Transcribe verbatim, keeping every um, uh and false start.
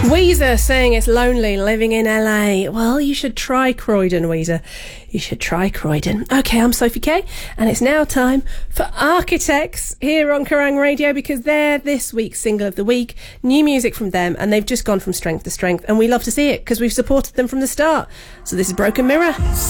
Weezer saying it's lonely living in L A. Well, you should try Croydon, Weezer. You should try Croydon. Okay, I'm Sophie Kay, and it's now time for Architects here on Kerrang Radio, because they're this week's single of the week. New music from them, and they've just gone from strength to strength, and we love to see it because we've supported them from the start. So this is Broken Mirror.